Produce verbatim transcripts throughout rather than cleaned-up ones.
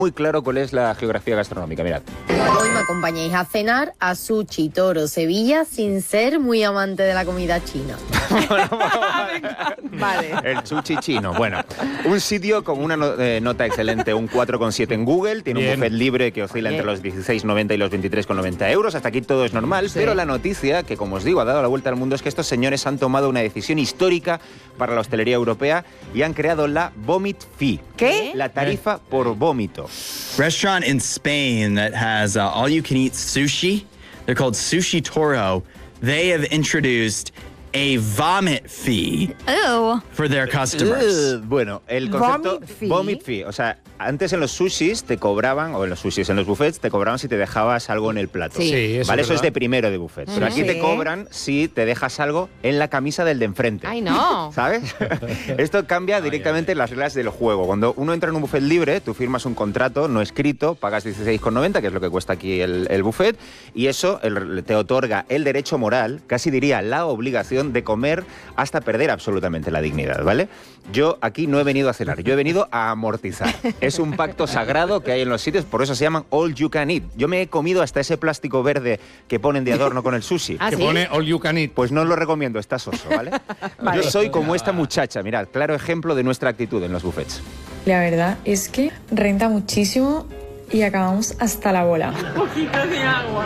Muy claro cuál es la geografía gastronómica, mirad. Hoy me acompañáis a cenar a Sushi Toro Sevilla sin ser muy amante de la comida china. Vale. El sushi chino. Bueno, un sitio con una no, eh, nota excelente, un cuatro coma siete en Google, tiene Bien. un buffet libre que oscila Bien. entre los dieciséis con noventa y los veintitrés con noventa euros. Hasta aquí todo es normal, sí. pero la noticia, que como os digo, ha dado la vuelta al mundo, es que estos señores han tomado una decisión histórica para la hostelería europea y han creado la Vomit Fee. ¿Qué? La tarifa ¿Qué? por vómito. Restaurant in Spain that has uh, all-you-can-eat sushi. They're called Sushi Toro. They have introduced a vomit fee Ew. for their customers. Uh, bueno, el concepto vomit fee. vomit fee, o sea, antes en los sushis te cobraban, o en los sushis, en los buffets, te cobraban si te dejabas algo en el plato. Sí, sí eso, ¿vale? es eso es de primero de buffet. Pero aquí sí. te cobran si te dejas algo en la camisa del de enfrente. Ay, no. ¿Sabes? Esto cambia directamente ay, ay. las reglas del juego. Cuando uno entra en un buffet libre, tú firmas un contrato no escrito, pagas dieciséis con noventa, que es lo que cuesta aquí el, el buffet, y eso el, te otorga el derecho moral, casi diría la obligación de comer hasta perder absolutamente la dignidad, ¿vale? Yo aquí no he venido a cenar, yo he venido a amortizar. Es un pacto sagrado que hay en los sitios, por eso se llaman all you can eat. Yo me he comido hasta ese plástico verde que ponen de adorno con el sushi. ¿Ah, que sí? pone all you can eat. Pues no lo recomiendo, está soso, ¿vale? vale. Yo soy como esta muchacha, mirad, claro ejemplo de nuestra actitud en los buffets. La verdad es que renta muchísimo y acabamos hasta la bola. Un poquito de agua.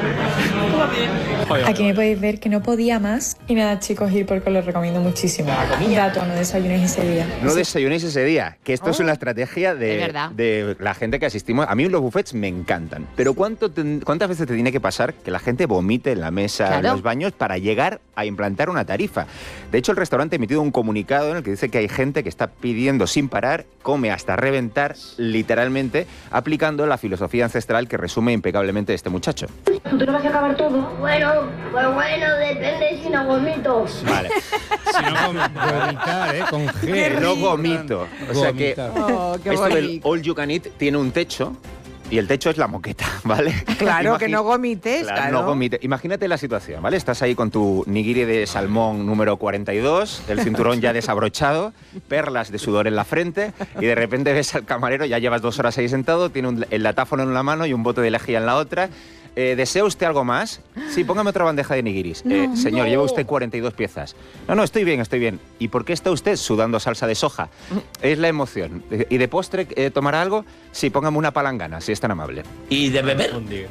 Aquí me podéis ver que no podía más. Y nada, chicos, ir porque os lo recomiendo muchísimo. Dato, no desayunéis ese día. No Sí. desayunéis ese día, que esto Oh, es una estrategia de, de verdad. de la gente que asistimos. A mí los buffets me encantan, pero ¿cuánto te- ¿cuántas veces te tiene que pasar que la gente vomite en la mesa, Claro. en los baños, para llegar a implantar una tarifa? De hecho, el restaurante ha emitido un comunicado en el que dice que hay gente que está pidiendo sin parar, come hasta reventar, literalmente, aplicando la filosofía ancestral que resume impecablemente este muchacho. ¿Tú no vas a acabar todo? Bueno, pues bueno, depende si no vomito. Vale. Si no, con vomitar, ¿eh? Con G. No vomito. O sea que Vomitar. Oh, qué esto del bonito. all you can eat tiene un techo y el techo es la moqueta, ¿vale? Claro, que Imagi- no vomites, Claro, claro. no vomite. Imagínate la situación, ¿vale? Estás ahí con tu nigiri de salmón número cuarenta y dos, el cinturón ya desabrochado, perlas de sudor en la frente y de repente ves al camarero, ya llevas dos horas ahí sentado, tiene un- el latáfono en una mano y un bote de lejía en la otra. Eh, ¿Desea usted algo más? Sí, póngame otra bandeja de nigiris. Eh, señor, lleva usted cuarenta y dos piezas. No, no, estoy bien, estoy bien. ¿Y por qué está usted sudando salsa de soja? Es la emoción. Eh, ¿Y de postre eh, tomará algo? Sí, póngame una palangana, si es tan amable. ¿Y de beber? Albóndiga.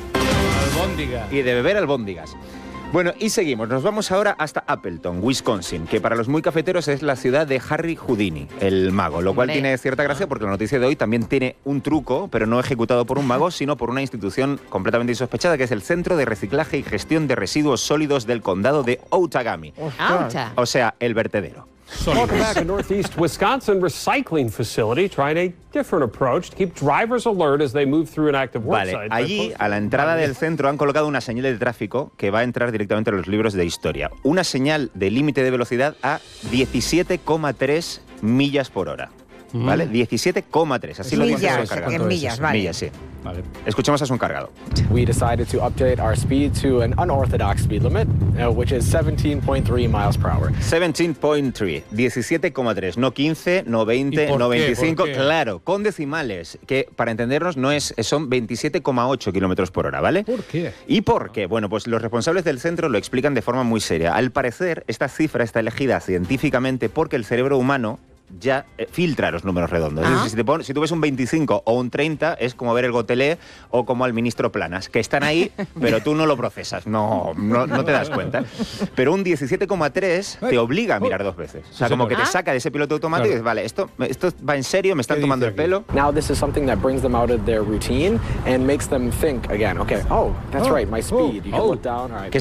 Albóndiga. Y de beber albóndigas. Bueno, y seguimos. Nos vamos ahora hasta Appleton, Wisconsin, que para los muy cafeteros es la ciudad de Harry Houdini, el mago, lo cual Hombre. tiene cierta gracia porque la noticia de hoy también tiene un truco, pero no ejecutado por un mago, sino por una institución completamente insospechada, que es el Centro de Reciclaje y Gestión de Residuos Sólidos del Condado de Outagamie. Aucha. O sea, el vertedero. Welcome back. A Northeast Wisconsin recycling facility trying a different approach to keep drivers alert as they move through an active work Vale, site. allí a la entrada del centro han colocado una señal de tráfico que va a entrar directamente a los libros de historia. Una señal de límite de velocidad a diecisiete coma tres millas por hora. ¿Vale? diecisiete coma tres, así lo dice su Millas, encargado. en millas, vale. Millas, sí. Vale. Escuchemos a su encargado. We decided to update our speed to an unorthodox speed limit, uh, which is seventeen point three miles per hour. diecisiete coma tres, diecisiete coma tres, no quince, no veinte, ¿Y por no qué? veinticinco, ¿Por qué? claro, con decimales, que para entendernos no es, son veintisiete coma ocho kilómetros por hora, ¿vale? ¿Por qué? ¿Y por qué? Bueno, pues los responsables del centro lo explican de forma muy seria. Al parecer, esta cifra está elegida científicamente porque el cerebro humano ya eh, filtra los números redondos. Es Ah. decir, si, te pon- si tú ves un veinticinco o un treinta, es como ver el gotelé o como al ministro Planas, que están ahí, pero tú no lo procesas, no, no, no te das cuenta. Pero un diecisiete coma tres te obliga a mirar dos veces. O sea, Sí, como que señor. te saca de ese piloto automático y dices, vale, esto, esto va en serio, me están ¿Qué tomando el dice aquí? pelo. Now this is something that brings them out of their routine and makes them think again, okay, oh, that's Oh, right, my oh, speed. You can oh. look down. All right, ¿Qué